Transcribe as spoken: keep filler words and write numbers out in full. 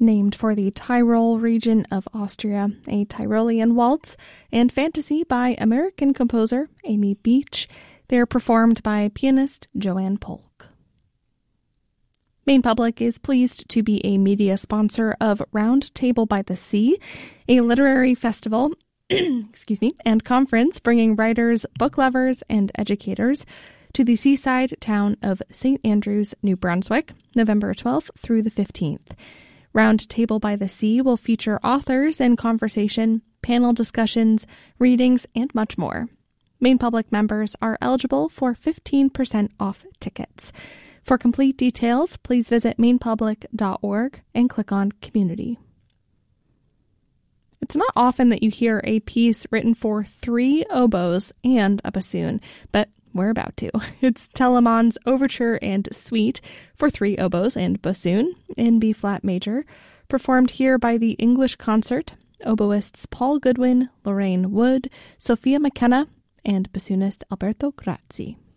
named for the Tyrol region of Austria, a Tyrolean waltz, and Fantasy by American composer Amy Beach. They're performed by pianist Joanne Polk. Maine Public is pleased to be a media sponsor of Round Table by the Sea, a literary festival excuse me, and conference bringing writers, book lovers, and educators to the seaside town of Saint Andrews, New Brunswick, November twelfth through the fifteenth. Round Table by the Sea will feature authors in conversation, panel discussions, readings, and much more. Maine Public members are eligible for fifteen percent off tickets. For complete details, please visit maine public dot org and click on Community. It's not often that you hear a piece written for three oboes and a bassoon, but we're about to. It's Telemann's Overture and Suite for three oboes and bassoon in B-flat major, performed here by the English Concert, oboists Paul Goodwin, Lorraine Wood, Sophia McKenna, and bassoonist Alberto Grazzi.